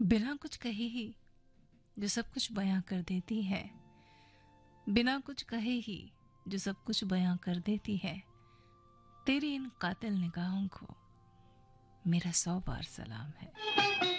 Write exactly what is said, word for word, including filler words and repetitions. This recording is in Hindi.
बिना कुछ कहे ही जो सब कुछ बयां कर देती है, बिना कुछ कहे ही जो सब कुछ बयां कर देती है, तेरी इन कातिल निगाहों को मेरा सौ बार सलाम है।